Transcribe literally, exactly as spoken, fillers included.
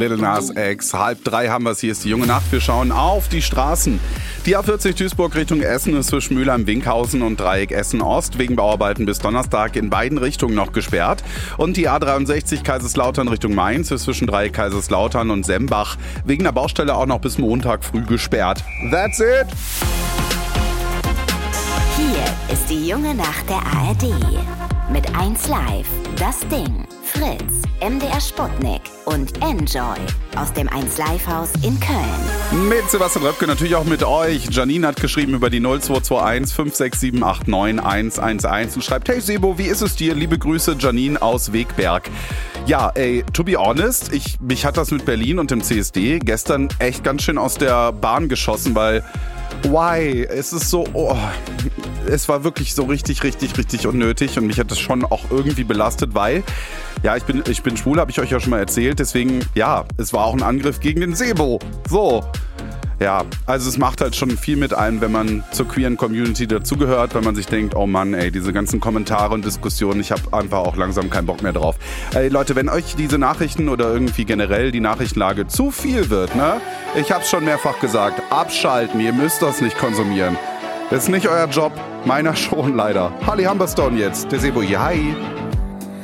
Lil Nas X. Halb drei haben wir es. Hier ist die junge Nacht. Wir schauen auf die Straßen. Die A vierzig Duisburg Richtung Essen ist zwischen Mülheim-Winkhausen und Dreieck Essen-Ost wegen Bauarbeiten bis Donnerstag in beiden Richtungen noch gesperrt. Und die A dreiundsechzig Kaiserslautern Richtung Mainz ist zwischen Dreieck Kaiserslautern und Sembach wegen der Baustelle auch noch bis Montag früh gesperrt. That's it! Hier ist die junge Nacht der A R D. Mit eins Live, Das Ding, Fritz, M D R Sputnik und Enjoy aus dem eins Live Haus in Köln. Mit Sebastian Röpke, natürlich auch mit euch. Janine hat geschrieben über die null zwei zwei eins fünf sechs sieben acht neun eins eins eins und schreibt: Hey Sebo, wie ist es dir? Liebe Grüße, Janine aus Wegberg. Ja, ey, to be honest, ich, mich hat das mit Berlin und dem C S D gestern echt ganz schön aus der Bahn geschossen, weil why? Es ist so, oh, es war wirklich so richtig, richtig, richtig unnötig und mich hat das schon auch irgendwie belastet, weil, ja, ich bin, ich bin schwul, habe ich euch ja schon mal erzählt, deswegen, ja, es war auch ein Angriff gegen den Sebo. So. Ja, also es macht halt schon viel mit einem, wenn man zur queeren Community dazugehört, wenn man sich denkt, oh Mann, ey, diese ganzen Kommentare und Diskussionen, ich habe einfach auch langsam keinen Bock mehr drauf. Ey Leute, wenn euch diese Nachrichten oder irgendwie generell die Nachrichtenlage zu viel wird, ne? Ich hab's schon mehrfach gesagt, abschalten, ihr müsst das nicht konsumieren. Das ist nicht euer Job, meiner schon leider. Harley Humberstone jetzt, der Sebo hier, hi.